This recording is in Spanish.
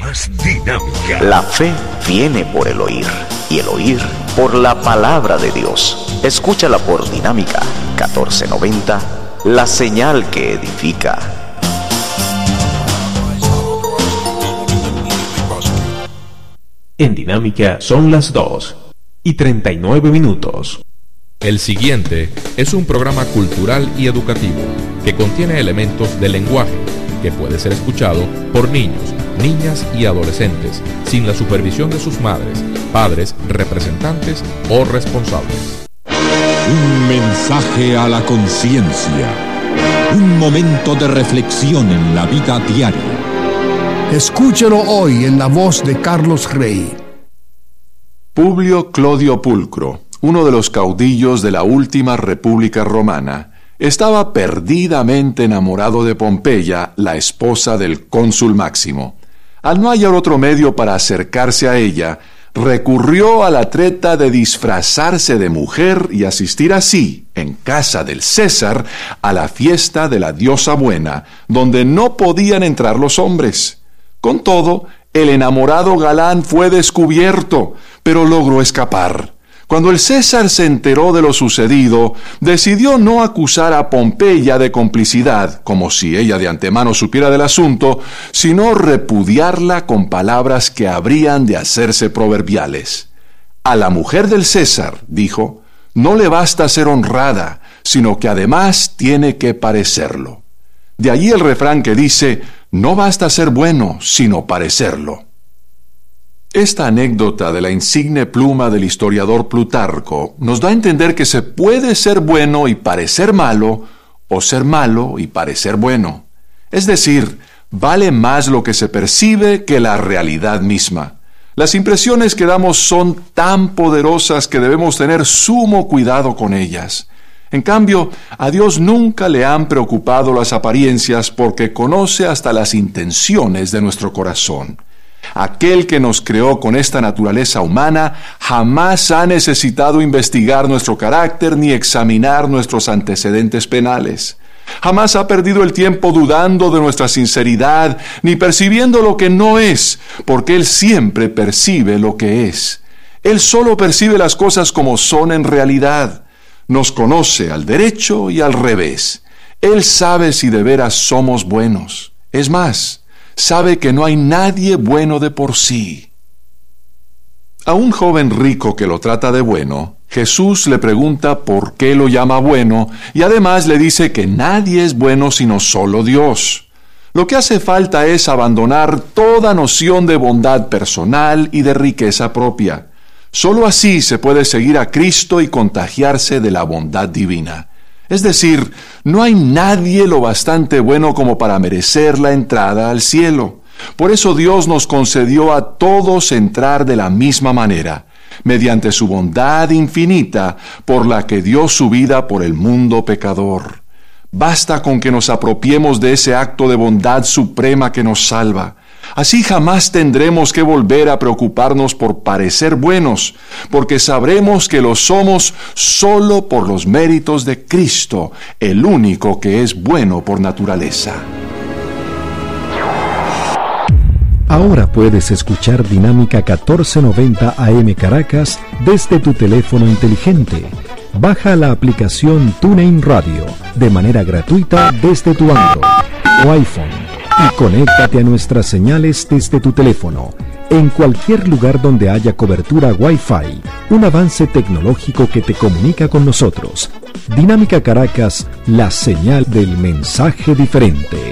más dinámica. La fe viene por el oír, y el oír por la palabra de Dios. Escúchala por Dinámica 1490, la señal que edifica. En Dinámica son las 2:39. El siguiente es un programa cultural y educativo que contiene elementos de lenguaje que puede ser escuchado por niños, niñas y adolescentes sin la supervisión de sus madres, padres, representantes o responsables. Un mensaje a la conciencia. Un momento de reflexión en la vida diaria. Escúchelo hoy en la voz de Carlos Rey. Publio Clodio Pulcro, uno de los caudillos de la última República Romana, estaba perdidamente enamorado de Pompeya, la esposa del cónsul Máximo. Al no hallar otro medio para acercarse a ella, recurrió a la treta de disfrazarse de mujer y asistir así, en casa del César, a la fiesta de la diosa buena, donde no podían entrar los hombres. Con todo, el enamorado galán fue descubierto, pero logró escapar. Cuando el César se enteró de lo sucedido, decidió no acusar a Pompeya de complicidad, como si ella de antemano supiera del asunto, sino repudiarla con palabras que habrían de hacerse proverbiales. A la mujer del César, dijo, no le basta ser honrada, sino que además tiene que parecerlo. De allí el refrán que dice, no basta ser bueno, sino parecerlo. Esta anécdota de la insigne pluma del historiador Plutarco nos da a entender que se puede ser bueno y parecer malo, o ser malo y parecer bueno. Es decir, vale más lo que se percibe que la realidad misma. Las impresiones que damos son tan poderosas que debemos tener sumo cuidado con ellas. En cambio, a Dios nunca le han preocupado las apariencias porque conoce hasta las intenciones de nuestro corazón. Aquel que nos creó con esta naturaleza humana jamás ha necesitado investigar nuestro carácter ni examinar nuestros antecedentes penales. Jamás ha perdido el tiempo dudando de nuestra sinceridad ni percibiendo lo que no es, porque Él siempre percibe lo que es. Él solo percibe las cosas como son en realidad. Nos conoce al derecho y al revés. Él sabe si de veras somos buenos. Es más, sabe que no hay nadie bueno de por sí. A un joven rico que lo trata de bueno, Jesús le pregunta por qué lo llama bueno y además le dice que nadie es bueno sino solo Dios. Lo que hace falta es abandonar toda noción de bondad personal y de riqueza propia. Solo así se puede seguir a Cristo y contagiarse de la bondad divina. Es decir, no hay nadie lo bastante bueno como para merecer la entrada al cielo. Por eso Dios nos concedió a todos entrar de la misma manera, mediante su bondad infinita, por la que dio su vida por el mundo pecador. Basta con que nos apropiemos de ese acto de bondad suprema que nos salva. Así jamás tendremos que volver a preocuparnos por parecer buenos, porque sabremos que lo somos solo por los méritos de Cristo, el único que es bueno por naturaleza. Ahora puedes escuchar Dinámica 1490 AM Caracas desde tu teléfono inteligente. Baja la aplicación TuneIn Radio de manera gratuita desde tu Android o iPhone. Y conéctate a nuestras señales desde tu teléfono, en cualquier lugar donde haya cobertura Wi-Fi, un avance tecnológico que te comunica con nosotros. Dinámica Caracas, la señal del mensaje diferente.